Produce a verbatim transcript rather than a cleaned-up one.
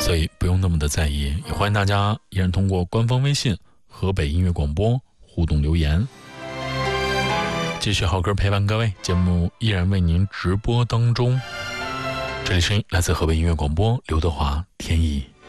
所以不用那么的在意。也欢迎大家依然通过官方微信河北音乐广播互动留言，继续好歌陪伴各位，节目依然为您直播当中。这里声音来自河北音乐广播，刘德华天意。